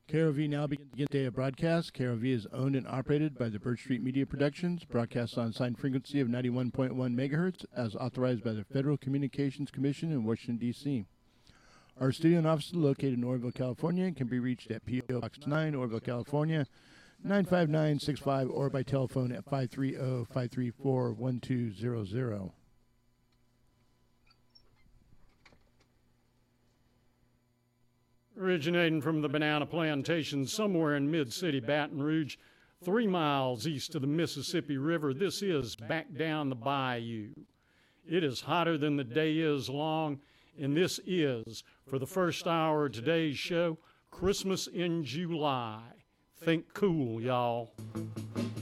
KROV now begins the day of broadcast. KROV is owned and operated by the Birch Street Media Productions, broadcasts on assigned frequency of 91.1 megahertz as authorized by the Federal Communications Commission in Washington, D.C. Our studio and office is located in Oroville, California, and can be reached at P.O. Box 9, Oroville, California, 95965, or by telephone at 530-534-1200. Originating from the banana plantation somewhere in mid-city Baton Rouge, 3 miles east of the Mississippi River, this is Back Down the Bayou. It is hotter than the day is long, and this is, for the first hour of today's show, Christmas in July. Think cool, y'all.